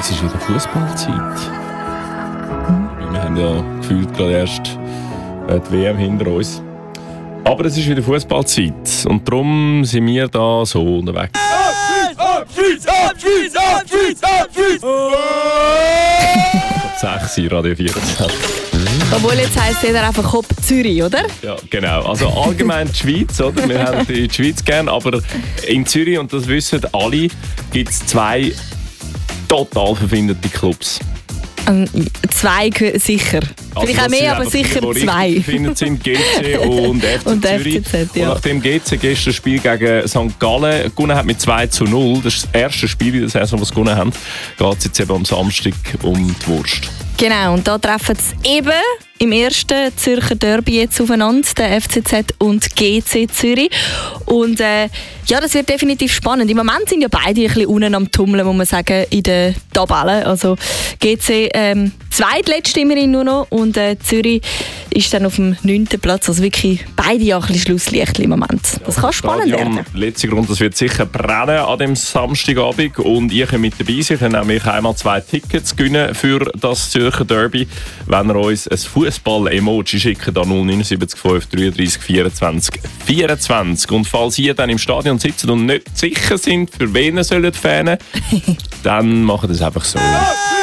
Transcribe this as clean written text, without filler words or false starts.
es ist wieder Fußballzeit. Wir haben ja gefühlt gerade erst die WM hinter uns. Aber es ist wieder Fußballzeit und darum sind wir da so unterwegs. Ab 6 Radio 24. Obwohl, jetzt heisst jeder einfach Hop Zürich, oder? Ja, genau. Also allgemein die Schweiz, oder? Wir haben die Schweiz gern, aber in Zürich, und das wissen alle, gibt es 2 total verfindete Clubs. 2 sicher. Vielleicht auch mehr, aber sicher 2. Die verfindet sind GC und FC Zürich. FCZ, ja. Und nachdem GC gestern das Spiel gegen St. Gallen gewonnen hat mit 2:0, das ist das erste Spiel in der Saison, das sie gewonnen haben, geht es jetzt eben am Samstag um die Wurst. Genau, und da treffen sie eben im ersten Zürcher Derby jetzt aufeinander, der FCZ und GC Zürich. Und ja, das wird definitiv spannend. Im Moment sind ja beide ein bisschen unten am Tummeln, muss man sagen, in der Tabelle. Also GC zweitletzte immerhin nur noch und Zürich ist dann auf dem 9. Platz. Also wirklich beide ja ein bisschen Schlusslicht im Moment. Das kann spannend werden. Letzter Grund, das wird sicher brennen an dem Samstagabend und ihr könnt mit dabei sein. Ihr könnt nämlich einmal 2 Tickets gewinnen für das Zürcher Derby, wenn ihr uns ein Fußball-Emoji schickt an 079 533 24 24. Und falls ihr dann im Stadion sitzt und nicht sicher sind, für wen ihr sollt fanen, dann macht es einfach so.